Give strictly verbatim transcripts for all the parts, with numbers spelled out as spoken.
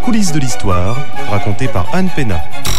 coulisses de l'histoire, racontées par Anne Pénat.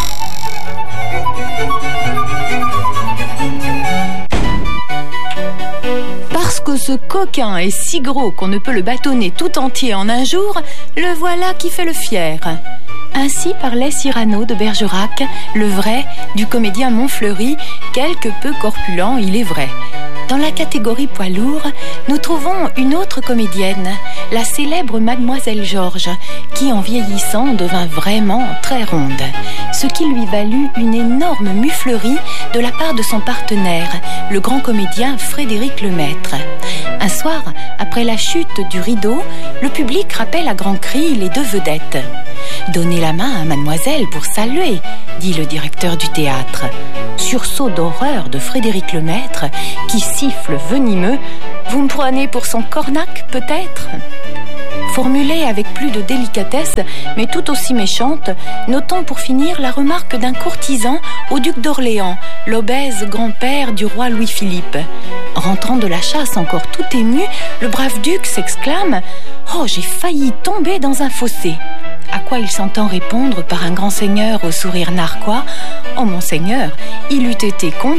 Parce que ce coquin est si gros qu'on ne peut le bâtonner tout entier en un jour, le voilà qui fait le fier. Ainsi parlait Cyrano de Bergerac, le vrai, du comédien Montfleury, quelque peu corpulent, il est vrai. Dans la catégorie poids lourd, nous trouvons une autre comédienne, la célèbre Mademoiselle Georges, qui en vieillissant devint vraiment très ronde, ce qui lui valut une énorme muflerie de la part de son partenaire, le grand comédien Frédéric Lemaître. Un soir, après la chute du rideau, le public rappelle à grands cris les deux vedettes. « Donnez la main à mademoiselle pour saluer », dit le directeur du théâtre. Sursaut d'horreur de Frédéric Lemaître, qui siffle venimeux « Vous me prenez pour son cornac, peut-être ?» Formulée avec plus de délicatesse, mais tout aussi méchante, notons pour finir la remarque d'un courtisan au duc d'Orléans, l'obèse grand-père du roi Louis-Philippe. Rentrant de la chasse encore tout ému, le brave duc s'exclame « Oh, j'ai failli tomber dans un fossé !» À quoi il s'entend répondre par un grand seigneur au sourire narquois « Oh, monseigneur, il eût été comblé !»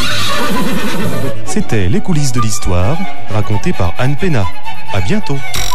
C'était Les coulisses de l'histoire, racontées par Anne Pénat. À bientôt.